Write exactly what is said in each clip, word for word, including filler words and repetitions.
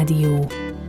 Rádió.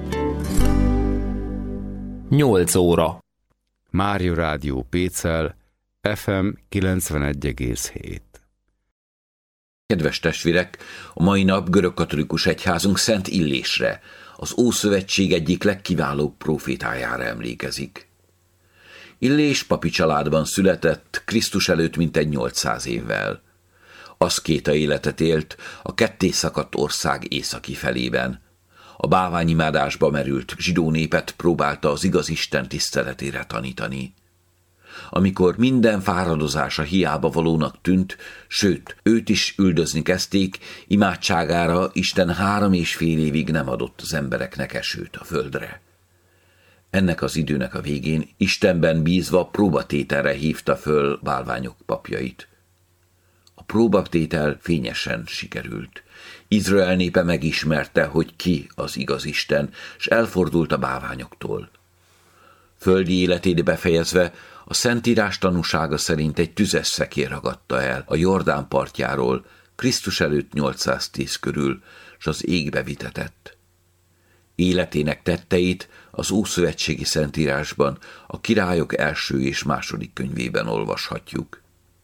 nyolc óra. Mária Rádió Pécel, ef em kilencvenegy egész hét. Kedves testvérek, a mai nap görögkatolikus egyházunk Szent Illésre, az Ószövetség egyik legkiválóbb prófétájára emlékezik. Illés papi családban született Krisztus előtt mintegy nyolcszáz évvel. Aszkéta életet élt a kettészakadt ország északi felében. A bálványimádásba merült zsidó népet próbálta az igaz Isten tiszteletére tanítani. Amikor minden fáradozása hiába valónak tűnt, sőt, őt is üldözni kezdték, imádságára Isten három és fél évig nem adott az embereknek esőt a földre. Ennek az időnek a végén Istenben bízva próbatételre hívta föl bálványok papjait. A próbatétel fényesen sikerült. Izrael népe megismerte, hogy ki az igaz Isten, s elfordult a bálványoktól. Földi életét befejezve a Szentírás tanúsága szerint egy tüzes szekér ragadta el a Jordán partjáról Krisztus előtt nyolcszáztíz körül, s az égbe vitetett. Életének tetteit az Ószövetségi Szentírásban, a Királyok első és második könyvében olvashatjuk.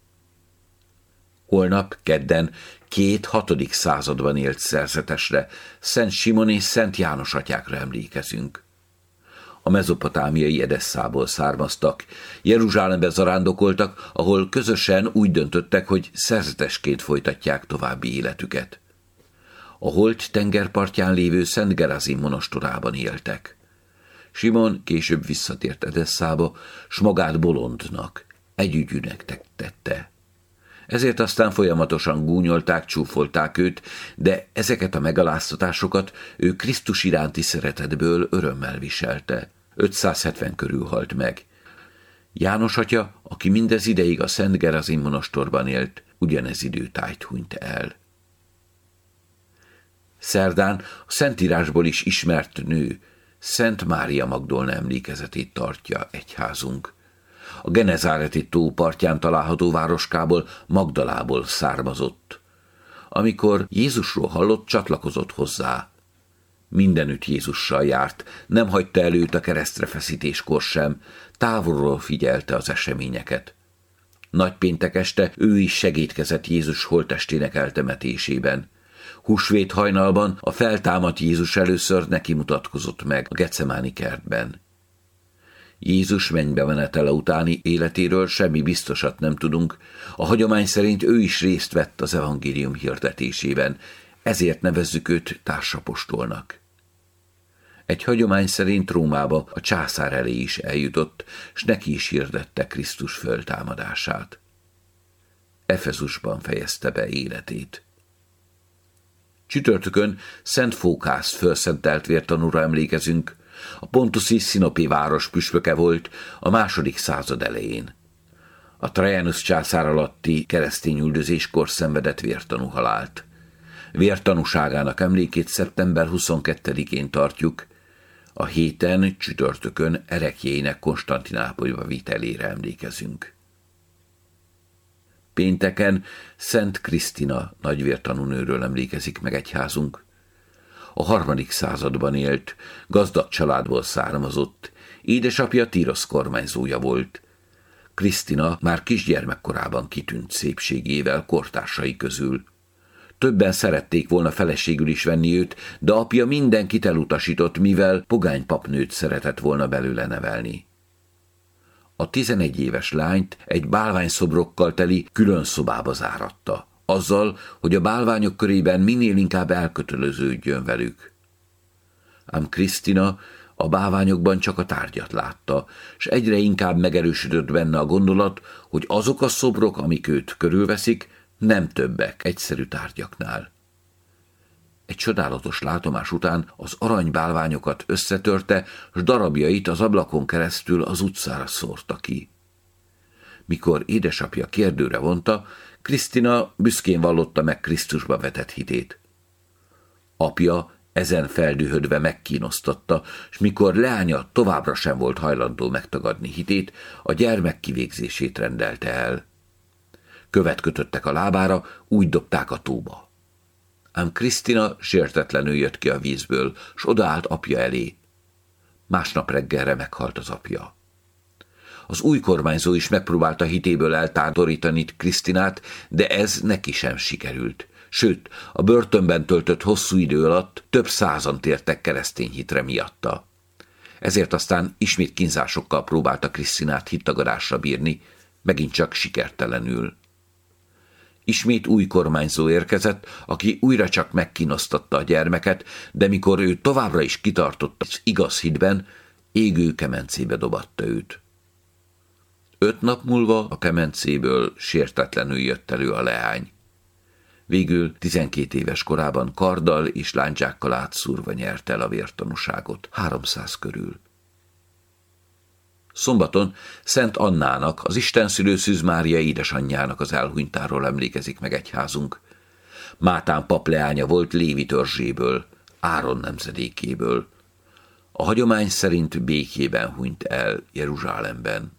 Holnap, kedden, két hatodik században élt szerzetesre, Szent Simon és Szent János atyákra emlékezünk. A mezopotámiai Edesszából származtak, Jeruzsálembe zarándokoltak, ahol közösen úgy döntöttek, hogy szerzetesként folytatják további életüket. A Holt tengerpartján lévő Szent Gerazim monostorában éltek. Simon később visszatért Edesszába, s magát bolondnak, együgyűnek tette. Ezért aztán folyamatosan gúnyolták, csúfolták őt, de ezeket a megaláztatásokat ő Krisztus iránti szeretetből örömmel viselte. ötszázhetven körül halt meg. János atya, aki mindez ideig a Szent Gerazim monostorban élt, ugyanez időtájt hunyt el. Szerdán a Szentírásból is ismert nő, Szent Mária Magdolna emlékezetét tartja egyházunk. A Genezáreti tó partján található városkából, Magdalából származott. Amikor Jézusról hallott, csatlakozott hozzá. Mindenütt Jézussal járt, nem hagyta el őt a keresztre feszítéskor sem, távolról figyelte az eseményeket. Nagypéntek este ő is segédkezett Jézus holttestének eltemetésében. Húsvét hajnalban a feltámadt Jézus először neki mutatkozott meg a Gecemáni kertben. Jézus mennybe menetele utáni életéről semmi biztosat nem tudunk, a hagyomány szerint ő is részt vett az evangélium hirdetésében, ezért nevezzük őt társapostolnak. Egy hagyomány szerint Rómába a császár elé is eljutott, s neki is hirdette Krisztus föltámadását. Efezusban fejezte be életét. Csütörtökön Szent Fókász fölszentelt vértanúra emlékezünk, a pontuszi Szinopi város püspöke volt a második század elején. A Trajanus császár alatti keresztényüldözéskor szenvedett vértanú halált. Vértanúságának emlékét szeptember huszonkettedikén tartjuk, a héten csütörtökön erekjének Konstantinápolyba vitelére emlékezünk. Pénteken Szent Krisztina nagyvértanúnőről emlékezik meg egyházunk. A harmadik században élt, gazdag családból származott, édesapja Tírosz kormányzója volt. Krisztina már kisgyermekkorában kitűnt szépségével kortársai közül. Többen szerették volna feleségül is venni őt, de apja mindenkit elutasított, mivel pogány papnőt szeretett volna belőle nevelni. A tizenegy éves lányt egy bálványszobrokkal teli külön szobába záratta, azzal, hogy a bálványok körében minél inkább elköteleződjön velük. Ám Krisztina a bálványokban csak a tárgyat látta, s egyre inkább megerősödött benne a gondolat, hogy azok a szobrok, amik őt körülveszik, nem többek egyszerű tárgyaknál. Egy csodálatos látomás után az aranybálványokat összetörte, s darabjait az ablakon keresztül az utcára szórta ki. Mikor édesapja kérdőre vonta, Krisztina büszkén vallotta meg Krisztusba vetett hitét. Apja ezen feldühödve megkínosztatta, s mikor leánya továbbra sem volt hajlandó megtagadni hitét, a gyermek kivégzését rendelte el. Követ kötöttek a lábára, úgy dobták a tóba. ám Krisztina sértetlenül jött ki a vízből, s odaállt apja elé. Másnap reggelre meghalt az apja. Az új kormányzó is megpróbálta hitéből eltántorítani Krisztinát, de ez neki sem sikerült. Sőt, a börtönben töltött hosszú idő alatt több százan tértek keresztény hitre miatta. Ezért aztán ismét kínzásokkal próbálta Krisztinát hittagadásra bírni, megint csak sikertelenül. Ismét új kormányzó érkezett, aki újra csak megkínoztatta a gyermeket, de mikor ő továbbra is kitartott az igaz hitben, égő kemencébe dobatta őt. Öt nap múlva a kemencéből sértetlenül jött elő a leány. Végül tizenkét éves korában karddal és lándzsákkal átszúrva nyerte el a vértanúságot, háromszáz körül. Szombaton Szent Annának, az istenszülő Szűz Mária édesanyjának az elhunytáról emlékezik meg egyházunk. Mátán pap leánya volt Lévi törzséből, Áron nemzedékéből. A hagyomány szerint békében hunyt el Jeruzsálemben.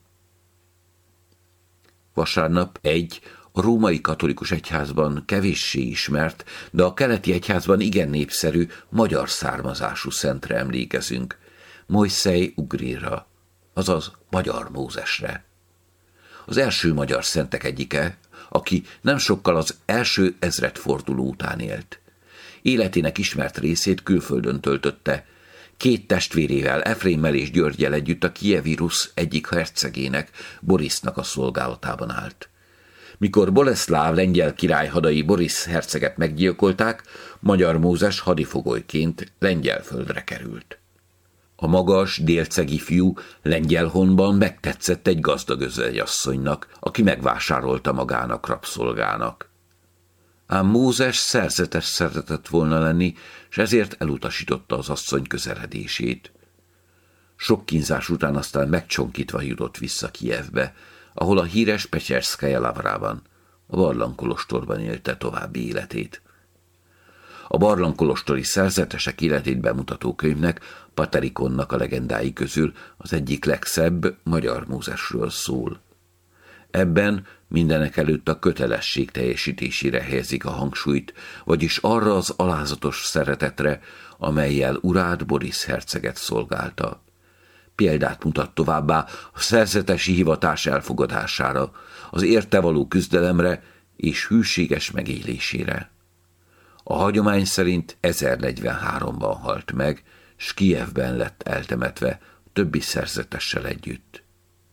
Vasárnap egy a római katolikus egyházban kevéssé ismert, de a keleti egyházban igen népszerű, magyar származású szentre emlékezünk, Mojszej Ugrira, azaz Magyar Mózesre. Az első magyar szentek egyike, aki nem sokkal az első ezredforduló után élt. Életének ismert részét külföldön töltötte, két testvérével, Efrémmel és Györggyel együtt a kijevi Rusz egyik hercegének, Borisznak a szolgálatában állt. Mikor Boleszláv lengyel király hadai Borisz herceget meggyilkolták, Magyar Mózes hadifogolyként lengyel földre került. A magas, délcegi fiú Lengyelhonban megtetszett egy gazdag özvegyasszonynak, aki megvásárolta magának rabszolgának. Ám Mózes szerzetes szeretett volna lenni, s ezért elutasította az asszony közeledését. Sok kínzás után aztán megcsonkítva jutott vissza Kijevbe, ahol a híres Petyerszkaja Lavrában, a barlangkolostorban élte további életét. A barlangkolostori szerzetesek életét bemutató könyvnek, Paterikonnak a legendái közül az egyik legszebb Magyar Mózesről szól. Ebben mindenekelőtt a kötelesség teljesítésére helyezik a hangsúlyt, vagyis arra az alázatos szeretetre, amellyel urát Borisz herceget szolgálta. Példát mutat továbbá a szerzetesi hivatás elfogadására, az érte való küzdelemre és hűséges megélésére. A hagyomány szerint ezernegyvenháromban halt meg, s Kijevben lett eltemetve többi szerzetessel együtt.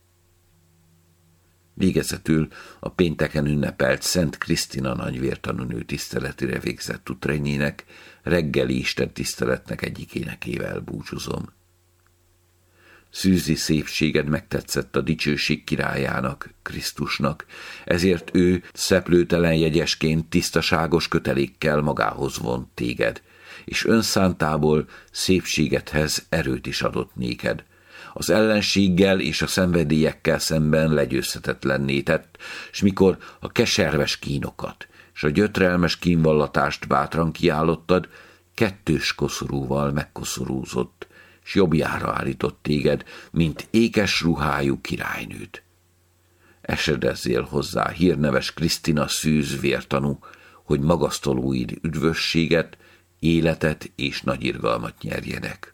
Végezetül a pénteken ünnepelt Szent Krisztina nagyvértanúnő tiszteletére végzett utrennyinek, reggeli istentiszteletnek egyik énekével búcsúzom. Szűzi szépséged megtetszett a dicsőség királyának, Krisztusnak, ezért ő szeplőtelen jegyesként tisztaságos kötelékkel magához vont téged, és önszántából szépségedhez erőt is adott néked. Az ellenséggel és a szenvedélyekkel szemben legyőzhetetlenné tett, s mikor a keserves kínokat és a gyötrelmes kínvallatást bátran kiállottad, kettős koszorúval megkoszorúzott, s jobbjára állított téged, mint ékes ruhájú királynőt. Esedezzél hozzá, hírneves Krisztina Szűz vértanú, hogy magasztalóid üdvösséget, életet és nagy irgalmat nyerjenek.